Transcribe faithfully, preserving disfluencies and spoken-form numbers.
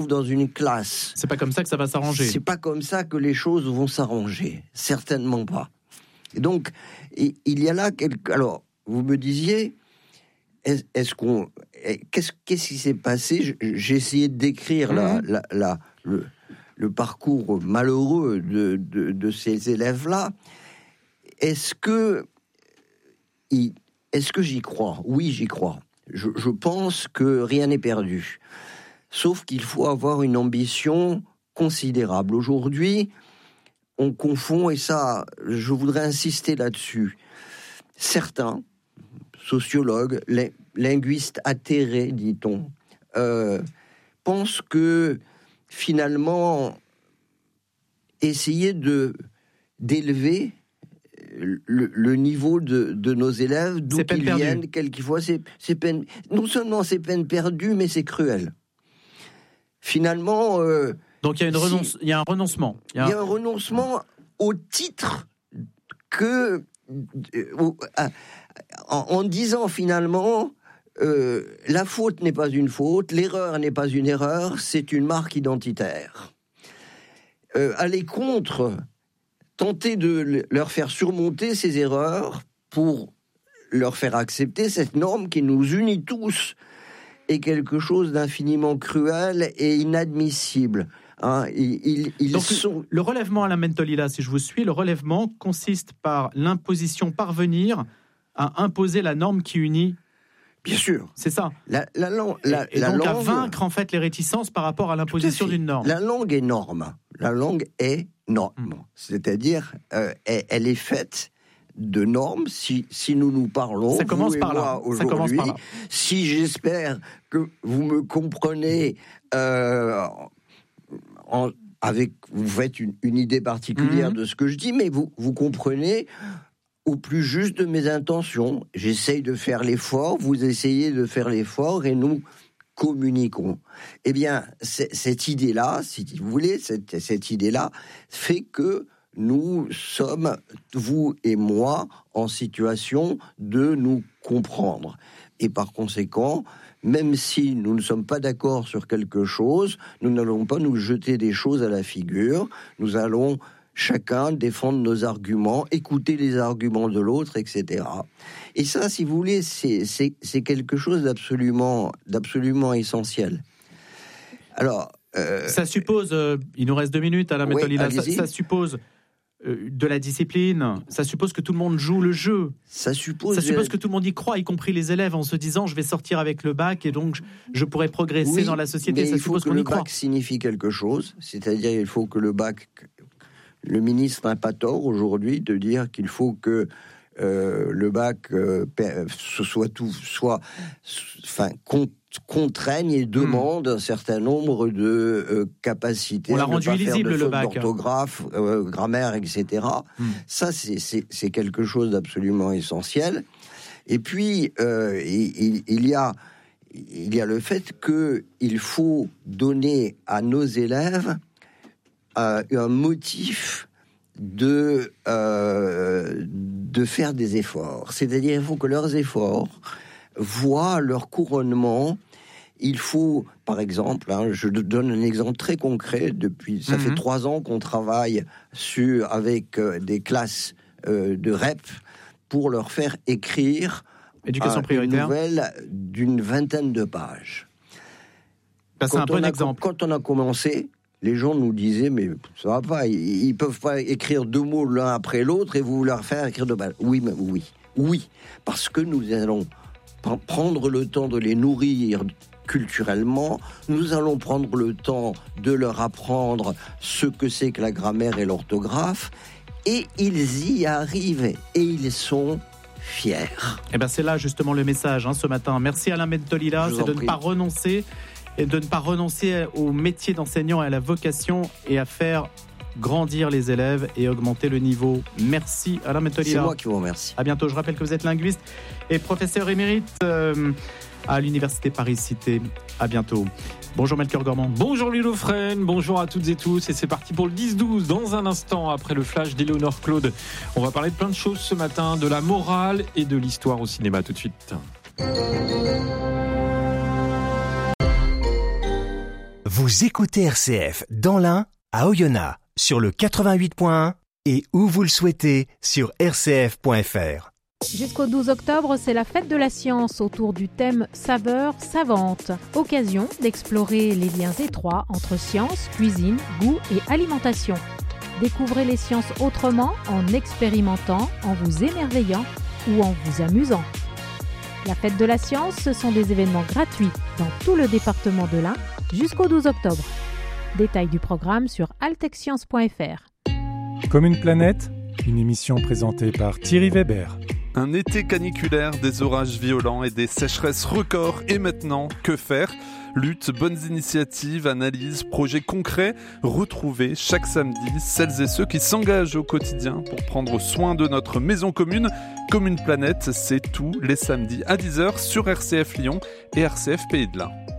dans une classe. C'est pas comme ça que ça va s'arranger. C'est pas comme ça que les choses vont s'arranger. Certainement pas. Et donc, il y a là quelque... Alors, vous me disiez, est-ce, est-ce qu'on... Qu'est-ce, qu'est-ce qui s'est passé ? J'ai essayé de décrire mmh. la, la, la, le, le parcours malheureux de, de, de ces élèves-là. Est-ce que... Est-ce que j'y crois ? Oui, j'y crois. Je, je pense que rien n'est perdu. Sauf qu'il faut avoir une ambition considérable. Aujourd'hui, on confond, et ça, je voudrais insister là-dessus, certains sociologues, les linguistes atterrés, dit-on, euh, pensent que, finalement, essayer de, d'élever Le, le niveau de, de nos élèves, d'où c'est qu'ils viennent, quelquefois, c'est, c'est peine, non seulement c'est peine perdue, mais c'est cruel. Finalement... Euh, Donc il y a, une si, renonce, il y a un renoncement. Il y a un, il y a un renoncement au titre que... Euh, en, en disant finalement, euh, la faute n'est pas une faute, l'erreur n'est pas une erreur, c'est une marque identitaire. Euh, aller contre... Tenter de leur faire surmonter ces erreurs pour leur faire accepter cette norme qui nous unit tous est quelque chose d'infiniment cruel et inadmissible. Hein, ils, ils Donc, sont... Le relèvement, Alain Bentolila, si je vous suis, le relèvement consiste par l'imposition, parvenir à imposer la norme qui unit. Bien sûr. C'est ça. La, la, la, la, et, et la donc langue... à vaincre en fait les réticences par rapport à l'imposition d'une norme. La langue est norme. La langue est norme. Mmh. C'est-à-dire, euh, elle, elle est faite de normes. Si, si nous nous parlons, ça commence vous et par moi, là. aujourd'hui, ça commence par là. Si j'espère que vous me comprenez, euh, en, avec, vous faites une, une idée particulière mmh. de ce que je dis, mais vous, vous comprenez au plus juste de mes intentions. J'essaye de faire l'effort, vous essayez de faire l'effort, et nous communiquons. Eh bien, cette idée-là, si vous voulez, cette, cette idée-là fait que nous sommes, vous et moi, en situation de nous comprendre. Et par conséquent, même si nous ne sommes pas d'accord sur quelque chose, nous n'allons pas nous jeter des choses à la figure, nous allons chacun défendre nos arguments, écouter les arguments de l'autre, et cetera. Et ça, si vous voulez, c'est, c'est, c'est quelque chose d'absolument, d'absolument essentiel. Alors... Euh, ça suppose, euh, il nous reste deux minutes, Alain Bentolila, oui, ça, ça suppose euh, de la discipline, ça suppose que tout le monde joue le jeu. Ça suppose... Ça suppose que tout le monde y croit, y compris les élèves, en se disant, je vais sortir avec le bac, et donc je, je pourrai progresser oui, dans la société. Mais ça il faut suppose que qu'on le y croit. bac signifie quelque chose, c'est-à-dire il faut que le bac... Le ministre n'a pas tort aujourd'hui de dire qu'il faut que euh, le bac euh, soit tout, soit, enfin, con, contraigne et demande mmh. un certain nombre de euh, capacités. On l'a rendu illisible le bac. D'orthographe, euh, grammaire, et cetera. Mmh. Ça, c'est, c'est, c'est quelque chose d'absolument essentiel. Et puis, euh, il, il y a, il y a le fait qu'il faut donner à nos élèves Euh, un motif de, euh, de faire des efforts. C'est-à-dire, il faut que leurs efforts voient leur couronnement. Il faut, par exemple, hein, je donne un exemple très concret, depuis, ça mm-hmm. fait trois ans qu'on travaille sur, avec euh, des classes euh, de R E P pour leur faire écrire Éducation euh, une nouvelle d'une vingtaine de pages. Ben, c'est un bon a, exemple. Quand on a commencé, les gens nous disaient, mais ça va pas, ils, ils peuvent pas écrire deux mots l'un après l'autre et vous leur faire écrire deux pages. Oui, mais oui, oui, parce que nous allons pr- prendre le temps de les nourrir culturellement, nous allons prendre le temps de leur apprendre ce que c'est que la grammaire et l'orthographe, et ils y arrivent, et ils sont fiers. Et ben c'est là justement le message hein, ce matin. Merci Alain Bentolila, c'est de prie. ne pas renoncer et de ne pas renoncer au métier d'enseignant et à la vocation et à faire grandir les élèves et augmenter le niveau. Merci Alain Bentolila. C'est moi qui vous remercie. À bientôt. Je rappelle que vous êtes linguiste et professeur émérite euh, à l'Université Paris-Cité. À bientôt. Bonjour Melchior Gormand. Bonjour Louis Lofren, bonjour à toutes et tous. Et c'est parti pour le dix douze. Dans un instant, après le flash d'Éléonore Claude, on va parler de plein de choses ce matin, de la morale et de l'histoire au cinéma. Tout de suite. Vous Vous écoutez R C F dans l'Ain, à Oyonnax, sur le quatre-vingt-huit point un et où vous le souhaitez sur r c f point f r. Jusqu'au douze octobre, c'est la fête de la science autour du thème saveur savante. Occasion d'explorer les liens étroits entre science, cuisine, goût et alimentation. Découvrez les sciences autrement en expérimentant, en vous émerveillant ou en vous amusant. La fête de la science, ce sont des événements gratuits dans tout le département de l'Ain jusqu'au douze octobre. Détails du programme sur altexscience point f r. Comme une planète, une émission présentée par Thierry Weber. Un été caniculaire, des orages violents et des sécheresses records. Et maintenant, que faire ? Lutte, bonnes initiatives, analyses, projets concrets. Retrouvez chaque samedi celles et ceux qui s'engagent au quotidien pour prendre soin de notre maison commune. Comme une planète, c'est tous les samedis à dix heures sur R C F Lyon et R C F Pays de l'Ain.